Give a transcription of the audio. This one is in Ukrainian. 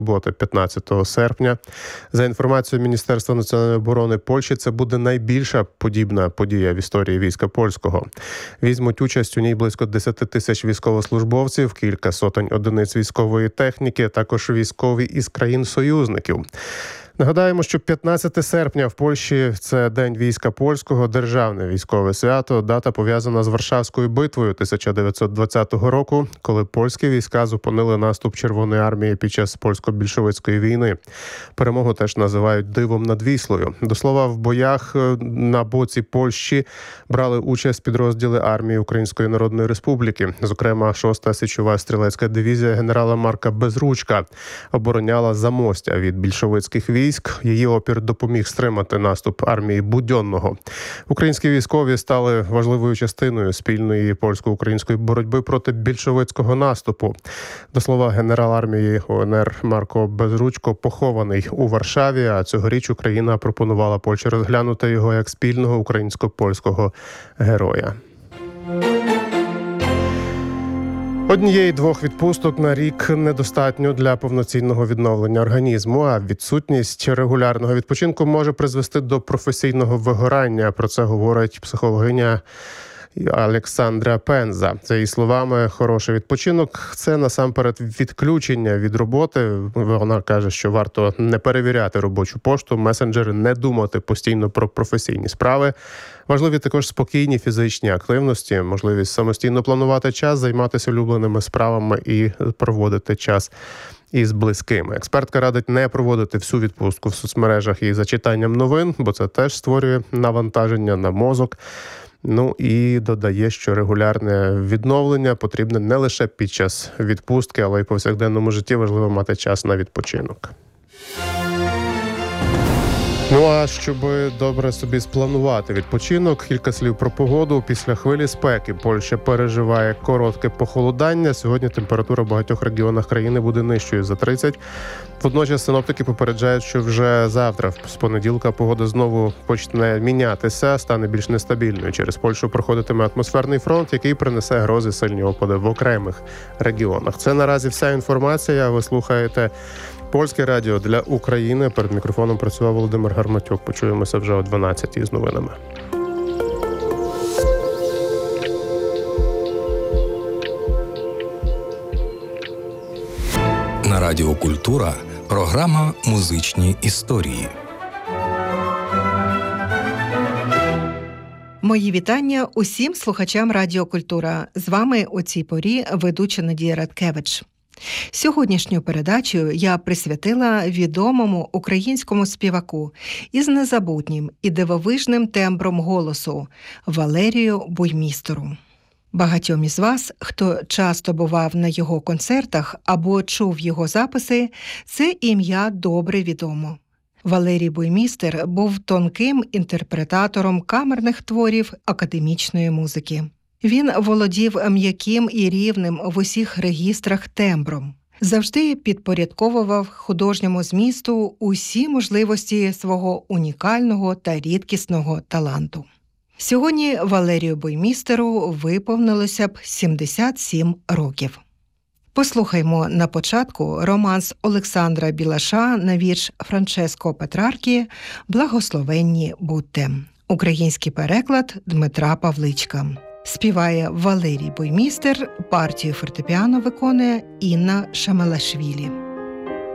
суботи, 15 серпня. За інформацією Міністерства національної оборони Польщі, це буде найбільша подібна подія в історії війська польського. Візьмуть участь у ній близько 10 тисяч військовослужбовців, кілька сотень одиниць військової техніки, також військові із країн-союзників. Нагадаємо, що 15 серпня в Польщі – це День війська польського, державне військове свято. Дата пов'язана з Варшавською битвою 1920 року, коли польські війська зупинили наступ Червоної армії під час польсько-більшовицької війни. Перемогу теж називають «дивом над Віслою». До слова, в боях на боці Польщі брали участь підрозділи армії Української Народної Республіки. Зокрема, 6-та січова стрілецька дивізія генерала Марка Безручка обороняла Замостя від більшовицьких військ. Її опір допоміг стримати наступ армії Будьонного. Українські військові стали важливою частиною спільної польсько-української боротьби проти більшовицького наступу. До слова, генерал армії УНР Марко Безручко похований у Варшаві, а цьогоріч Україна пропонувала Польщі розглянути його як спільного українсько-польського героя. Однієї-двох відпусток на рік недостатньо для повноцінного відновлення організму, а відсутність регулярного відпочинку може призвести до професійного вигорання. Про це говорить психологиня Олександра Пенза. За її словами, хороший відпочинок – це насамперед відключення від роботи. Вона каже, що варто не перевіряти робочу пошту, месенджери, не думати постійно про професійні справи. Важливі також спокійні фізичні активності, можливість самостійно планувати час, займатися улюбленими справами і проводити час із близькими. Експертка радить не проводити всю відпустку в соцмережах і за читанням новин, бо це теж створює навантаження на мозок. Ну і додає, що регулярне відновлення потрібне не лише під час відпустки, але й в повсякденному житті важливо мати час на відпочинок. Ну а щоб добре собі спланувати відпочинок, кілька слів про погоду. Після хвилі спеки Польща переживає коротке похолодання. Сьогодні температура в багатьох регіонах країни буде нижчою за 30. Водночас синоптики попереджають, що вже завтра, з понеділка, погода знову почне мінятися, стане більш нестабільною. Через Польщу проходитиме атмосферний фронт, який принесе грози, сильні опади в окремих регіонах. Це наразі вся інформація. Ви слухаєте Польське радіо для України. Перед мікрофоном працював Володимир Гарматюк. Почуємося вже о 12-й з новинами. На Радіо Культура програма «Музичні історії». Мої вітання усім слухачам Радіо Культура. З вами у цій порі ведуча Надія Радкевич. Сьогоднішню передачу я присвятила відомому українському співаку із незабутнім і дивовижним тембром голосу Валерію Буймістеру. Багатьом із вас, хто часто бував на його концертах або чув його записи, це ім'я добре відомо. Валерій Буймістер був тонким інтерпретатором камерних творів академічної музики. Він володів м'яким і рівним в усіх регістрах тембром. Завжди підпорядковував художньому змісту усі можливості свого унікального та рідкісного таланту. Сьогодні Валерію Буймістеру виповнилося б 77 років. Послухаймо на початку романс Олександра Білаша на вірш Франческо Петраркі «Благословенні будьте». Український переклад Дмитра Павличка. Співає Валерій Буймістер, партію фортепіано виконує Інна Шамелашвілі.